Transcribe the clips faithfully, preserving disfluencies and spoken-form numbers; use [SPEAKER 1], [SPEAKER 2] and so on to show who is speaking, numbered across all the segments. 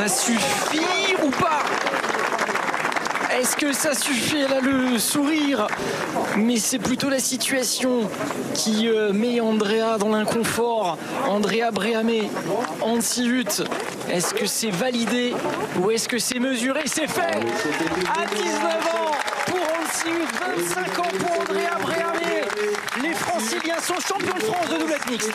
[SPEAKER 1] ça suffit ou pas? Est-ce que ça suffit? Elle a le sourire, mais c'est plutôt la situation qui euh, met Andrea dans l'inconfort. Andrea Breamé, anti-lutte. Est-ce que c'est validé ou est-ce que c'est mesuré? C'est fait à dix-neuf ans pour anti-lutte, vingt-cinq ans pour Andrea Breamé. Les Franciliens sont champions de France de double mixte.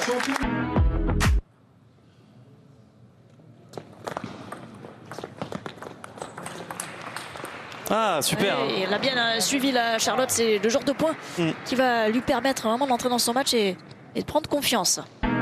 [SPEAKER 2] Ah, super.
[SPEAKER 3] Ouais, elle a bien euh, suivi la Charlotte, c'est le genre de point mm. qui va lui permettre vraiment d'entrer dans son match et, et de prendre confiance.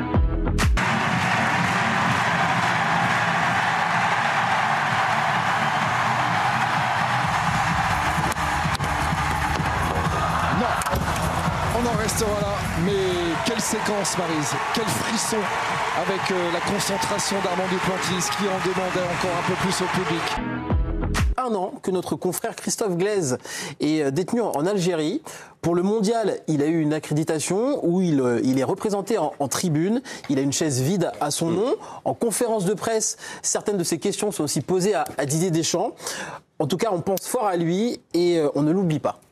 [SPEAKER 4] Non, on en restera là, mais quelle séquence, Maryse, quel frisson avec euh, la concentration d'Armand Duplantis qui en demandait encore un peu plus au public.
[SPEAKER 5] Un an que notre confrère Christophe Glaise est détenu en Algérie. Pour le mondial, il a eu une accréditation où il, il est représenté en, en tribune. Il a une chaise vide à son nom. En conférence de presse, certaines de ses questions sont aussi posées à, à Didier Deschamps. En tout cas, on pense fort à lui et on ne l'oublie pas.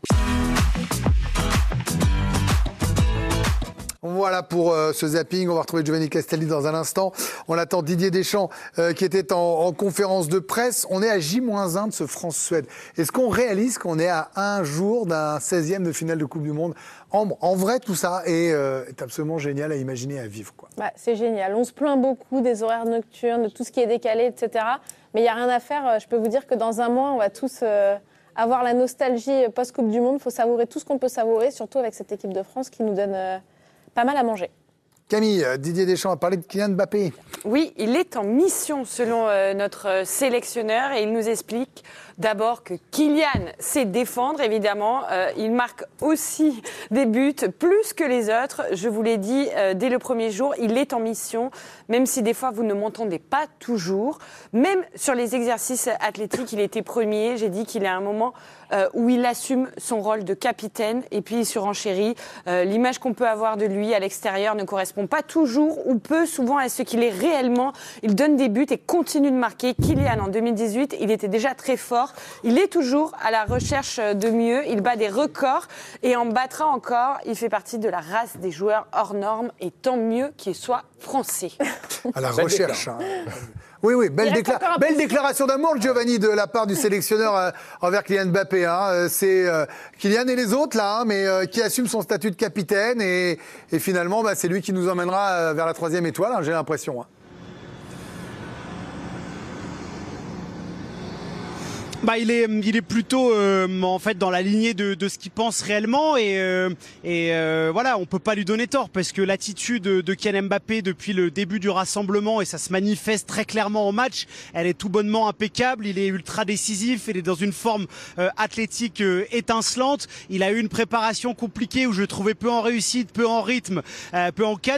[SPEAKER 6] Voilà pour euh, ce zapping. On va retrouver Giovanni Castelli dans un instant. On attend Didier Deschamps euh, qui était en, en conférence de presse. On est à J moins un de ce France-Suède. Est-ce qu'on réalise qu'on est à un jour d'un seizième de finale de Coupe du Monde? Ambre, en vrai, tout ça est, euh, est absolument génial à imaginer, à vivre, quoi.
[SPEAKER 7] Bah, c'est génial. On se plaint beaucoup des horaires nocturnes, de tout ce qui est décalé, et cetera. Mais il n'y a rien à faire. Je peux vous dire que dans un mois, on va tous euh, avoir la nostalgie post-Coupe du Monde. Il faut savourer tout ce qu'on peut savourer, surtout avec cette équipe de France qui nous donne... Euh, pas mal à manger.
[SPEAKER 6] Camille, Didier Deschamps a parlé de Kylian Mbappé.
[SPEAKER 8] Oui, il est en mission selon euh, notre sélectionneur et il nous explique d'abord que Kylian sait défendre, évidemment. Euh, il marque aussi des buts plus que les autres. Je vous l'ai dit euh, dès le premier jour, il est en mission, même si des fois vous ne m'entendez pas toujours. Même sur les exercices athlétiques, il était premier. J'ai dit qu'il y a un moment euh, où il assume son rôle de capitaine et puis il surenchérit. Euh, l'image qu'on peut avoir de lui à l'extérieur ne correspond pas toujours ou peu souvent à ce qu'il est réellement. Il donne des buts et continue de marquer. Kylian, en deux mille dix-huit, il était déjà très fort. Il est toujours à la recherche de mieux. Il bat des records et en battra encore. Il fait partie de la race des joueurs hors normes et tant mieux qu'il soit français.
[SPEAKER 6] À la recherche. Hein. Oui, oui, belle, décla- belle déclaration d'amour, Giovanni, de la part du sélectionneur euh, envers Kylian Mbappé. Hein. C'est euh, Kylian et les autres, là, hein, mais euh, qui assume son statut de capitaine. Et, et finalement, bah, c'est lui qui nous emmènera euh, vers la troisième étoile, hein, j'ai l'impression. Hein.
[SPEAKER 9] Bah, il est, il est plutôt euh, en fait dans la lignée de, de ce qu'il pense réellement et, euh, et euh, voilà, on peut pas lui donner tort parce que l'attitude de Kylian Mbappé depuis le début du rassemblement et ça se manifeste très clairement en match, elle est tout bonnement impeccable. Il est ultra décisif, il est dans une forme euh, athlétique euh, étincelante. Il a eu une préparation compliquée où je le trouvais peu en réussite, peu en rythme, euh, peu en cadre.